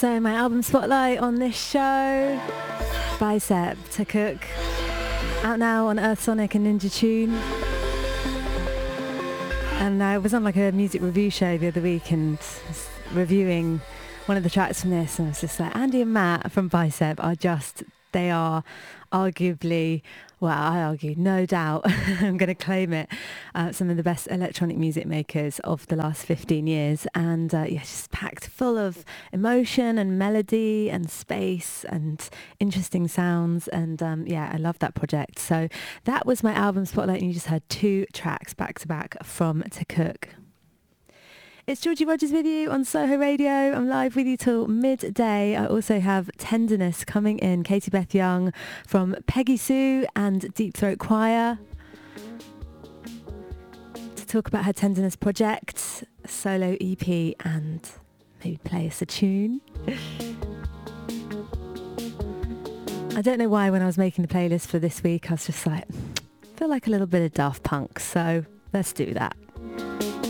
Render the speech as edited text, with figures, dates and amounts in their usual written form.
So my album spotlight on this show, Bicep to Cook, out now on Earth Sonic and Ninja Tune. And I was on like a music review show the other week and was reviewing one of the tracks from this, and I was just like, Andy and Matt from Bicep are just, they are arguably, well, I argue, no doubt, I'm going to claim it, some of the best electronic music makers of the last 15 years. And yeah, just packed full of emotion and melody and space and interesting sounds. And yeah, I love that project. So that was my album spotlight, and you just heard 2 tracks back to back from To Cook. It's Georgie Rogers with you on Soho Radio. I'm live with you till midday. I also have Tenderness coming in. Katie Beth Young from Peggy Sue and Deep Throat Choir to talk about her Tenderness project, solo EP, and maybe play us a tune. I don't know why when I was making the playlist for this week, I was just like, I feel like a little bit of Daft Punk, so let's do that.